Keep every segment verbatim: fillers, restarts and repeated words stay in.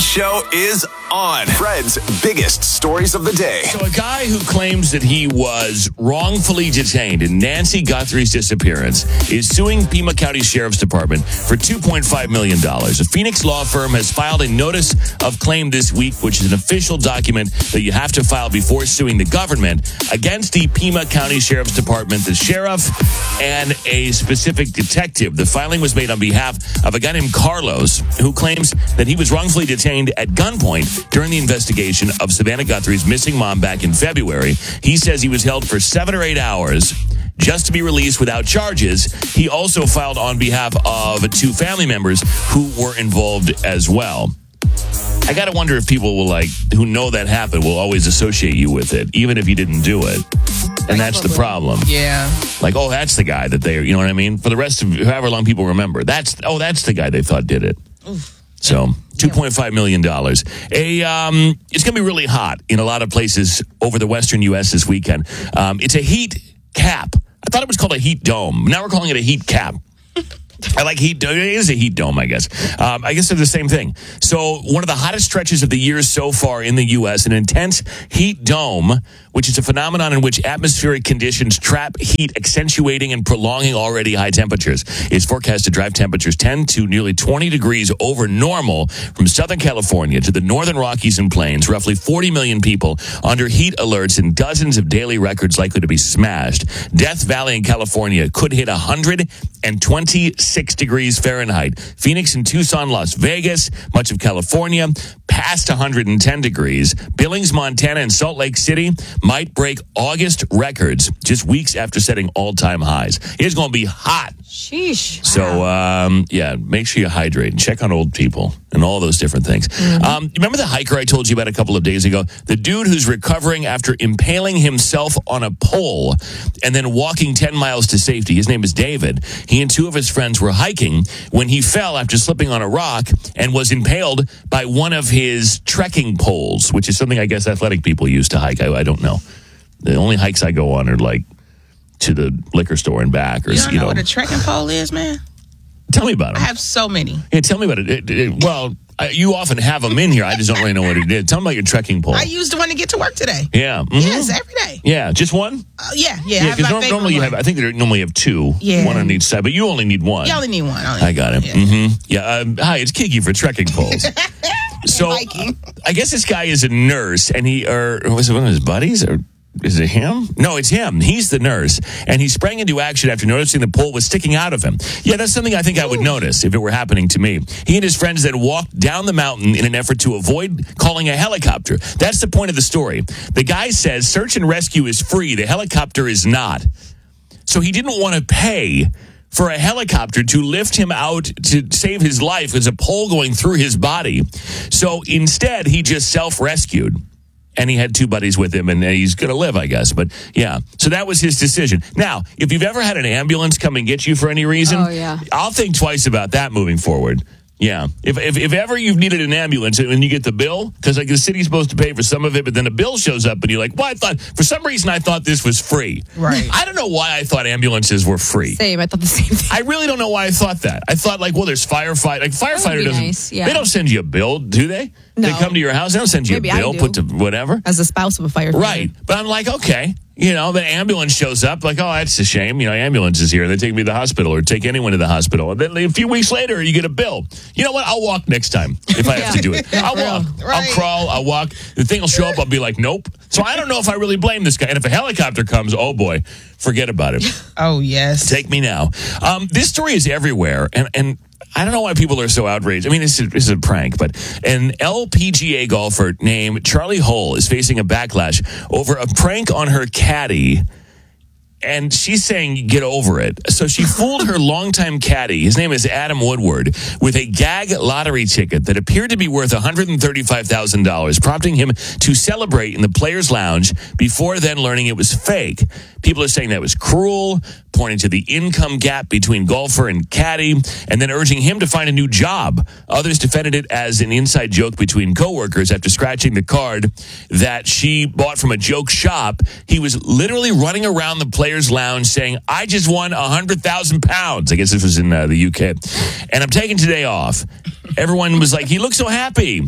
show is on. Fred's biggest stories of the day. So a guy who claims that he was wrongfully detained in Nancy Guthrie's disappearance is suing Pima County Sheriff's Department for two point five million dollars. A Phoenix law firm has filed a notice of claim this week, which is an official document that you have to file before suing the government against the Pima County Sheriff's Department, the sheriff, and a specific detective. The filing was made on behalf of a guy named Carlos, who claims that he was wrongfully detained at gunpoint during the investigation of Savannah Guthrie's missing mom back in February. He says he was held for seven or eight hours just to be released without charges. He also filed on behalf of two family members who were involved as well. I got to wonder if people will like who know that happened will always associate you with it, even if you didn't do it. And that's the problem. Yeah. Like, oh, that's the guy that they, you know what I mean? For the rest of however long people remember, that's, oh, that's the guy they thought did it. Oof. So two point five million dollars. A, um, it's going to be really hot in a lot of places over the western U S this weekend. Um, it's a heat cap. I thought it was called a heat dome. Now we're calling it a heat cap. I like heat dome. It is a heat dome, I guess. Um, I guess they're the same thing. So one of the hottest stretches of the year so far in the U S, an intense heat dome, which is a phenomenon in which atmospheric conditions trap heat, accentuating and prolonging already high temperatures, is forecast to drive temperatures ten to nearly twenty degrees over normal from Southern California to the northern Rockies and Plains. Roughly forty million people under heat alerts and dozens of daily records likely to be smashed. Death Valley in California could hit one hundred twenty-six degrees Fahrenheit. Phoenix and Tucson, Las Vegas, much of California, past one hundred ten degrees. Billings, Montana, and Salt Lake City might break August records just weeks after setting all-time highs. It's going to be hot. Sheesh. So, um, yeah, make sure you hydrate and check on old people and all those different things. Mm-hmm. Um, remember the hiker I told you about a couple of days ago? The dude who's recovering after impaling himself on a pole and then walking ten miles to safety. His name is David. He and two of his friends were hiking when he fell after slipping on a rock and was impaled by one of his trekking poles, which is something I guess athletic people use to hike. I, I don't know. The only hikes I go on are like to the liquor store and back. Or, you don't you know, know what a trekking pole is, man? Tell me about it. I have so many. Yeah, tell me about it. it, it well, I, you often have them in here. I just don't really know what it is. Tell me about your trekking pole. I used the one to get to work today. Yeah. Mm-hmm. Yes, every day. Yeah, just one? Uh, yeah, yeah. Yeah, because norm- normally you have, I think they normally have two. Yeah. One on each side, but you only need one. You only need one. I, I got it. Yeah. Mm-hmm. Yeah. Um, hi, it's Kiki for trekking poles. So, uh, I guess this guy is a nurse, and he, or was it one of his buddies, or is it him? No, it's him. He's the nurse, and he sprang into action after noticing the pole was sticking out of him. Yeah, that's something I think I would notice if it were happening to me. He and his friends then walked down the mountain in an effort to avoid calling a helicopter. That's the point of the story. The guy says search and rescue is free. The helicopter is not. So he didn't want to pay for a helicopter to lift him out to save his life. There's a pole going through his body. So instead, he just self-rescued. And he had two buddies with him, and he's going to live, I guess. But, yeah, so that was his decision. Now, if you've ever had an ambulance come and get you for any reason, oh, yeah. I'll think twice about that moving forward. Yeah. If, if if ever you've needed an ambulance and you get the bill, because like the city's supposed to pay for some of it, but then a bill shows up and you're like, well, I thought, for some reason I thought this was free. Right. I don't know why I thought ambulances were free. Same. I thought the same thing. I really don't know why I thought that. I thought like, well, there's firefight. Like firefighter doesn't, nice, yeah. they don't send you a bill, do they? No. They come to your house, they don't send you Maybe a I bill, do. put to whatever. As a spouse of a firefighter. Right. But I'm like, okay. You know, the ambulance shows up, like, oh, that's a shame. You know, ambulance is here. They take me to the hospital or take anyone to the hospital. And then a few weeks later, you get a bill. You know what? I'll walk next time if I have to do it. I'll walk. Right. I'll crawl. I'll walk. The thing will show up. I'll be like, nope. So I don't know if I really blame this guy. And if a helicopter comes, oh, boy, forget about it. Oh, yes. Take me now. Um, this story is everywhere. And, and I don't know why people are so outraged. I mean, this is, this is a prank, but an L P G A golfer named Charlie Hull is facing a backlash over a prank on her caddy. And she's saying, get over it. So she fooled her longtime caddy, his name is Adam Woodward, with a gag lottery ticket that appeared to be worth one hundred thirty-five thousand dollars, prompting him to celebrate in the players' lounge before then learning it was fake. People are saying that was cruel, pointing to the income gap between golfer and caddy, and then urging him to find a new job. Others defended it as an inside joke between coworkers after scratching the card that she bought from a joke shop. He was literally running around the players' lounge saying, I just won one hundred thousand pounds. I guess this was in uh, the U K. And I'm taking today off. Everyone was like, he looks so happy.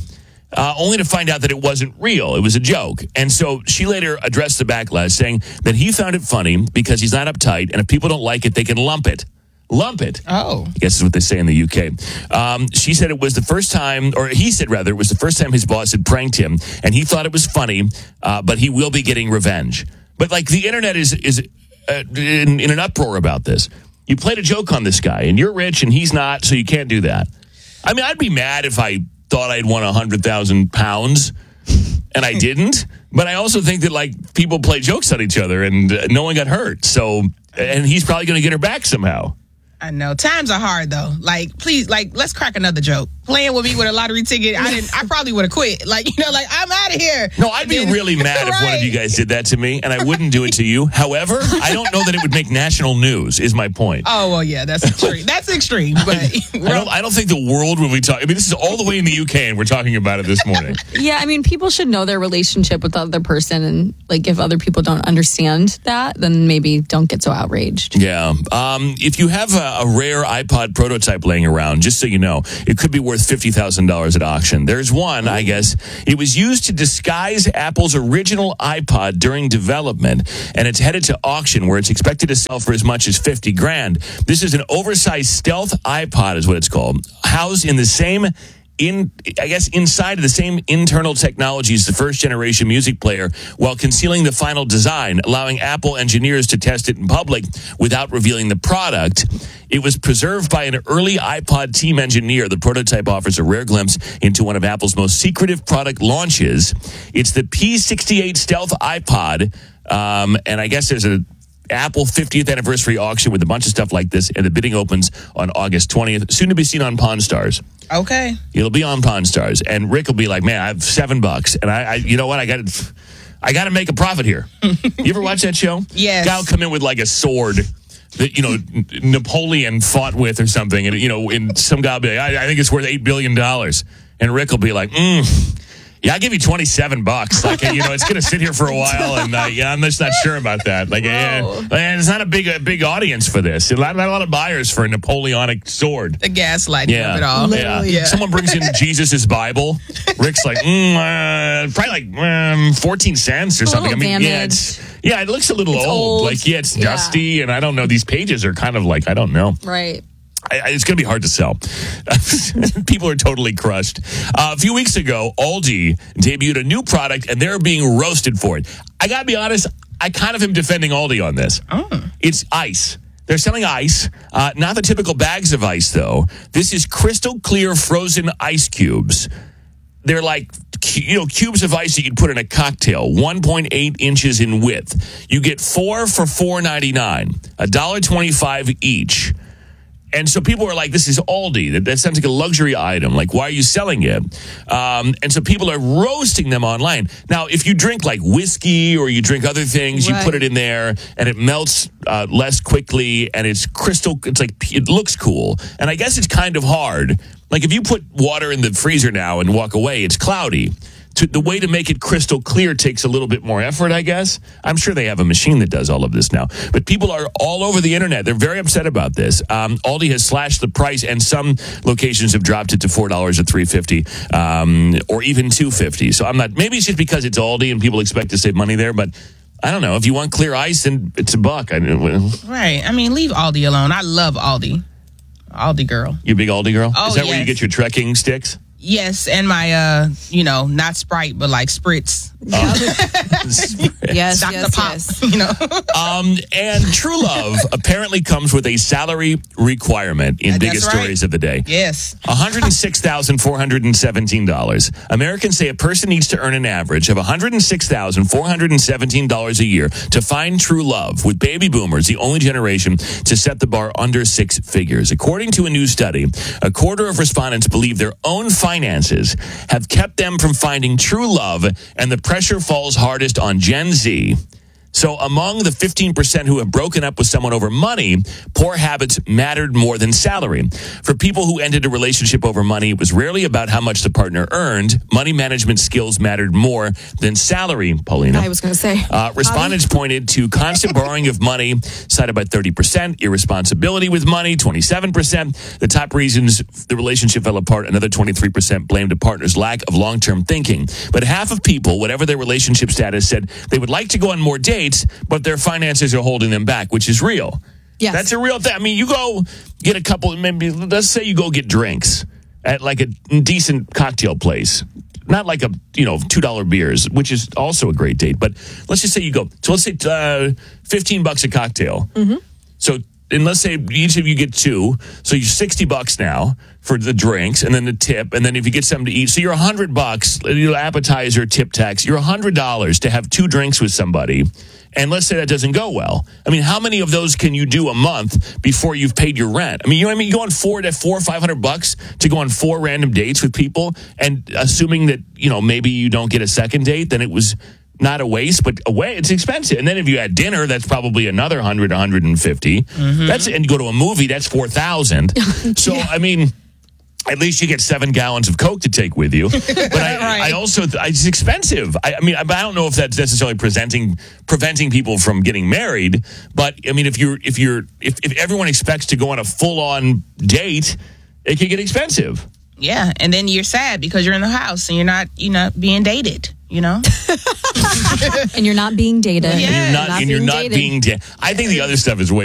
uh, only to find out that it wasn't real. It was a joke. And so she later addressed the backlash, saying that he found it funny because he's not uptight, and if people don't like it, they can lump it. Lump it. Oh. I guess is what they say in the U K. Um, she said it was the first time, or he said rather, it was the first time his boss had pranked him, and he thought it was funny, uh, but he will be getting revenge. But like the internet is is uh, in, in an uproar about this. You played a joke on this guy, and you're rich, and he's not, so you can't do that. I mean, I'd be mad if I thought I'd won one hundred thousand pounds, and I didn't. But I also think that, like, people play jokes on each other, and uh, no one got hurt. So, and he's probably going to get her back somehow. I know. Times are hard, though. Like, please, like, let's crack another joke. Playing with me with a lottery ticket, I didn't. I probably would have quit. Like, you know, like, I'm out of here. No, I'd be then, really mad if right. one of you guys did that to me, and I wouldn't do it to you. However, I don't know that it would make national news, is my point. Oh, well, yeah, that's extreme. That's extreme, but... I don't, I don't think the world will be talking. I mean, this is all the way in the U K, and we're talking about it this morning. Yeah, I mean, people should know their relationship with the other person, and like if other people don't understand that, then maybe don't get so outraged. Yeah. Um, if you have a, a rare iPod prototype laying around, just so you know, it could be worth fifty thousand dollars at auction. There's one, I guess. It was used to disguise Apple's original iPod during development, and it's headed to auction where it's expected to sell for as much as fifty grand. This is an oversized stealth iPod, is what it's called, housed in the same in, I guess, inside of the same internal technology as the first generation music player, while concealing the final design, allowing Apple engineers to test it in public without revealing the product. It was preserved by an early iPod team engineer. The prototype offers a rare glimpse into one of Apple's most secretive product launches. It's the P sixty-eight Stealth iPod, um, and I guess there's a Apple fiftieth anniversary auction with a bunch of stuff like this, and the bidding opens on August twentieth. Soon to be seen on Pawn Stars. Okay. It'll be on Pawn Stars, and Rick will be like, "Man, I have seven bucks, and I, I you know what? I got to, I got to make a profit here." You ever watch that show? Yes. Guy will come in with like a sword that, you know, Napoleon fought with or something, and you know, and some guy will be like, I, "I think it's worth eight billion dollars," and Rick will be like, "Hmm." Yeah, I'll give you twenty-seven bucks. Like, you know, it's going to sit here for a while, and uh, yeah, I'm just not sure about that. Like, yeah, it's not a big, a big audience for this. Not, not a lot of buyers for a Napoleonic sword. The gaslighting Yeah, of it all. yeah. Yeah. Someone brings in Jesus' Bible. Rick's like, mm, uh, probably like um, fourteen cents or something. I little mean, yeah, damaged. it's yeah, it looks a little It's old. old. Like, yeah, it's Yeah. dusty, and I don't know. These pages are kind of like, I don't know. Right. I, I, it's going to be hard to sell. People are totally crushed. Uh, a few weeks ago, Aldi debuted a new product, and they're being roasted for it. I got to be honest, I kind of am defending Aldi on this. Oh. It's ice. They're selling ice, uh, not the typical bags of ice, though. This is crystal clear frozen ice cubes. They're like, you know, cubes of ice you could put in a cocktail, one point eight inches in width. You get four for four ninety-nine, one dollar twenty-five each. And so people are like, this is Aldi. That, that sounds like a luxury item. Like, why are you selling it? Um, and so people are roasting them online. Now, if you drink like whiskey or you drink other things, you Right. put it in there and it melts uh, less quickly, and it's crystal. It's like, it looks cool. And I guess it's kind of hard. Like, if you put water in the freezer now and walk away, it's cloudy. To, the way to make it crystal clear takes a little bit more effort, I guess. I'm sure they have a machine that does all of this now. But people are all over the internet. They're very upset about this. Um, Aldi has slashed the price, and some locations have dropped it to four dollars or three fifty, um, or even two fifty. So I'm not. Maybe it's just because it's Aldi and people expect to save money there. But I don't know. If you want clear ice, then it's a buck. I, Right. I mean, leave Aldi alone. I love Aldi. Aldi girl. you a big Aldi girl? Oh, Is that where you yes. get your trekking sticks? Yes, and my, uh, you know, not Sprite, but like Spritz. Yes, Doctor yes, Pop, yes. you know. Um, and True Love apparently comes with a salary requirement in That's Biggest right. Stories of the Day. Yes. one hundred six thousand four hundred seventeen dollars. Americans say a person needs to earn an average of one hundred six thousand four hundred seventeen dollars a year to find true love, with baby boomers the only generation to set the bar under six figures. According to a new study, a quarter of respondents believe their own finances have kept them from finding true love, and the pressure falls hardest on Gen Z. So among the fifteen percent who have broken up with someone over money, poor habits mattered more than salary. For people who ended a relationship over money, it was rarely about how much the partner earned. Money management skills mattered more than salary, Paulina. I was going to say. Uh, respondents pointed to constant borrowing of money, cited by thirty percent, irresponsibility with money, twenty-seven percent. The top reasons the relationship fell apart, another twenty-three percent blamed a partner's lack of long-term thinking. But half of people, whatever their relationship status, said they would like to go on more dates, but their finances are holding them back, which is real. Yes. That's a real thing. I mean, you go get a couple, maybe, let's say you go get drinks at like a decent cocktail place. Not like a, you know, two dollar beers, which is also a great date. But let's just say you go. So let's say uh, fifteen bucks a cocktail. Mm-hmm. So, and let's say each of you get two. So you're sixty bucks now for the drinks and then the tip. And then if you get something to eat, so you're one hundred bucks, you know, appetizer, tip tax. You're one hundred dollars to have two drinks with somebody. And let's say that doesn't go well. I mean, how many of those can you do a month before you've paid your rent? I mean, you know what I mean? You go on four to four, five hundred bucks to go on four random dates with people, and assuming that, you know, maybe you don't get a second date, then it was not a waste, but a way it's expensive. And then if you had dinner, that's probably another hundred, one hundred fifty. Mm-hmm. That's and you go to a movie, that's four thousand. So I mean, at least you get seven gallons of Coke to take with you. But I, Right. I also, it's expensive. I, I mean, I, I don't know if that's necessarily presenting, preventing people from getting married. But I mean, if you're, if you're, if, if everyone expects to go on a full on date, it can get expensive. Yeah, and then you're sad because you're in the house and you're not, you're not being dated. You know, And you're not being dated. Yeah. And you're not, Not and you're being not dated. being, da- I think the other stuff is way